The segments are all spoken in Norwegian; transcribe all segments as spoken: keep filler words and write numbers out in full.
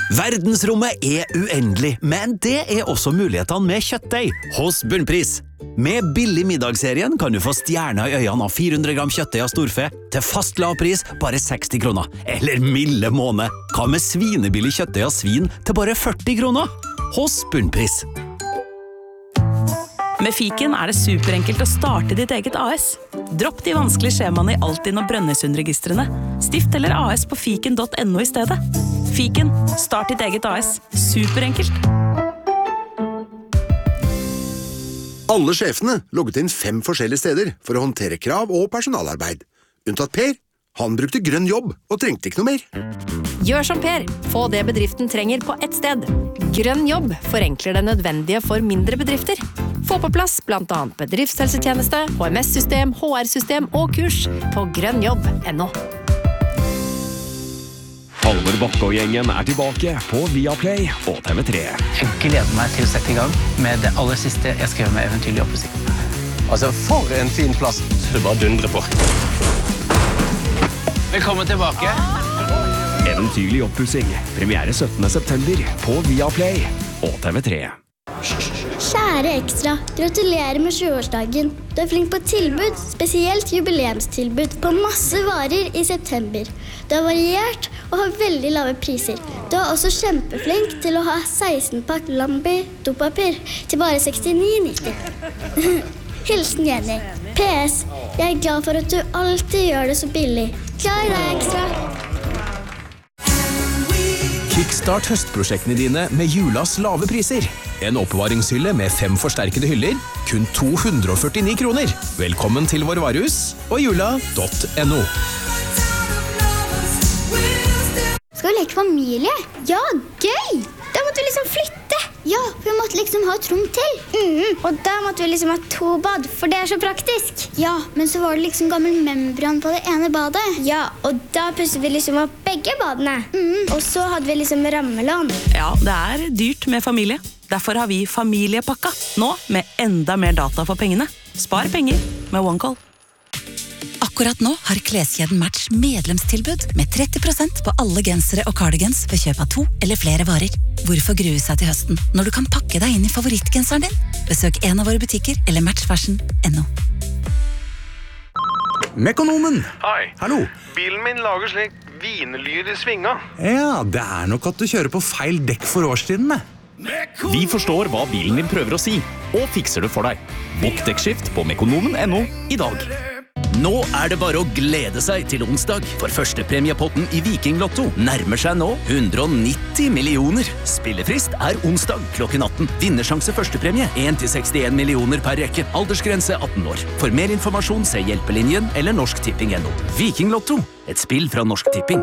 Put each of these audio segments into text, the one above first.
Verdensrommet er uendelig, men det er også mulighetene med kjøttdeig hos Bunnpris. Med billig middagsserien kan du få stjerner i øynene av fire hundre gram kjøttdeig av storfe til fast lav pris bare seksti kroner. Eller milde måned. Hva med svinebillig kjøttdeig av svin til bare førti kroner? Hos Bunnpris. Med Fiken er det superenkelt å starte ditt eget A S. Dropp de vanskelige skjemaene i Altinn og Brønnøysundregistrene. Stift eller A S på fiken punktum no i stedet. Fiken, start ditt eget A S. Superenkelt. Alle sjefene logget inn fem forskjellige steder for å håndtere krav og personalarbeid. Unntatt Per. Han brukte grønn jobb og trengte ikke noe mer. Gjør som Per. Få det bedriften trenger på ett sted. Grønn jobb forenkler det nødvendige for mindre bedrifter. Få på plass blant annet bedriftshelsetjeneste, H M S-system, H R-system og kurs på grønnjobb punktum no. Halvor Bakke og gjengen er tilbake på Viaplay og T V tre. Jeg gleder meg til å sette i gang med det aller siste jeg skrev med Eventyrlig oppussing. Altså, for en fin plass. Du bare dundrer på. Velkommen tilbake. Eventyrlig oppussing. Premiere syttende september på Viaplay og T V tre. Kjære Ekstra, gratulerer med tjueårsdagen. Du er flink på tilbud, spesielt jubileumstilbud på masse varer i september. Du er variert og har veldig lave priser. Du er også kjempeflink til å ha seksten pakk Lambi dopapir til bare sekstini nitti. Hilsen Jenny. P S. Jeg er glad for at du alltid gjør det så billig. Glad i deg, Ekstra. Kickstart høstprosjektene dine med julas lave priser. En oppbevaringshylle med fem forsterkede hyller, kun to hundre og førtini kroner. Velkommen til vår varehus og jula punktum no. Skal vi leke familie? Ja, gøy! Da måtte vi liksom flytte. Ja, for vi måtte liksom ha et rom til. Mm, og da måtte vi liksom ha to bad, for det er så praktisk. Ja, men så var det liksom gammel membran på det ene badet. Ja, og da pusset vi liksom opp begge badene. Mm, og så hadde vi liksom rammelån. Ja, det er dyrt med familie. Derfor har vi familiepakka, nå med enda mer data for pengene. Spar penger med OneCall. Akkurat nå har kleskjeden Match medlemstilbud med tretti prosent på alle gensere og cardigans ved kjøp av to eller flere varer. Hvorfor grue seg til høsten når du kan pakke deg inn i favorittgenseren din? Besøk en av våre butikker eller matchfashion punktum no. Mekonomen! Hei. Hallo. Bilen min lager slik vinlyd i svinga. Ja, det er nok at du kjører på feil dekk for årstidene. Vi forstår hva bilen din prøver å si, og fikser det for deg. Bok dekkskift på mekonomen punktum no i dag. Nå er det bare å glede seg til onsdag, for første premiepotten i Viking Lotto nærmer seg nå hundre og nitti millioner. Spillefrist er onsdag klokken atten. Vinnersjanse førstepremie en til sekstien millioner per rekke. Aldersgrense atten år. For mer informasjon se Hjelpelinjen eller Norsk Tipping punktum no. Viking Lotto, et spill fra Norsk Tipping.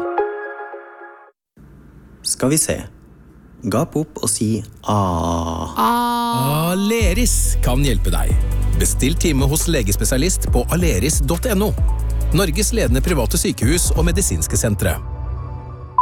Skal vi se. Gap opp og si A. Aleris kan hjelpe deg. Bestill time hos legespesialist på aleris punktum no. Norges ledende private sykehus og medisinske sentre.